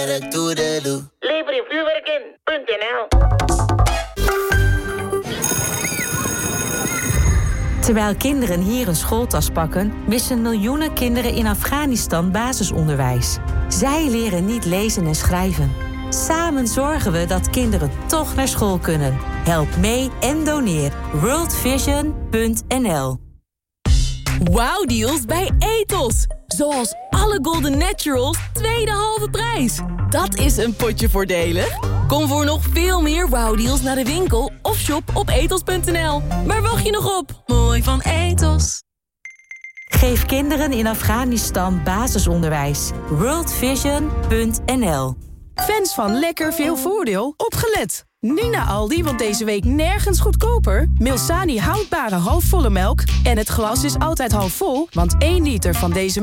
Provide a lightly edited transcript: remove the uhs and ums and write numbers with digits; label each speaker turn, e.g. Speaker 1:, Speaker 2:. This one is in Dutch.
Speaker 1: Lever je vuurwerk in.nl.
Speaker 2: Terwijl kinderen hier een schooltas pakken, missen miljoenen kinderen in Afghanistan basisonderwijs. Zij leren niet lezen en schrijven. Samen zorgen we dat kinderen toch naar school kunnen. Help mee en doneer. worldvision.nl.
Speaker 3: Wow-deals bij Ethos. Zoals alle Golden Naturals, tweede halve prijs. Dat is een potje voordelig. Kom voor nog veel meer wow-deals naar de winkel of shop op ethos.nl. Waar wacht je nog op? Mooi van Ethos.
Speaker 2: Geef kinderen in Afghanistan basisonderwijs. worldvision.nl.
Speaker 4: Fans van lekker veel voordeel, opgelet! Nu naar Aldi, want deze week nergens goedkoper. Milsani houdbare halfvolle melk. En het glas is altijd half vol, want 1 liter van deze